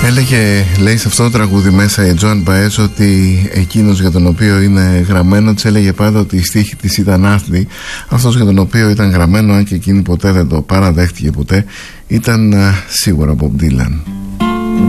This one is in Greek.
Λέει σε αυτό το τραγούδι μέσα η Τζοάν Μπαές ότι εκείνος για τον οποίο είναι γραμμένο, της έλεγε πάντα ότι η στίχη της ήταν άθλη. Αυτός για τον οποίο ήταν γραμμένο, αν και εκείνη ποτέ δεν το παραδέχτηκε ποτέ, ήταν σίγουρα Bob Dylan.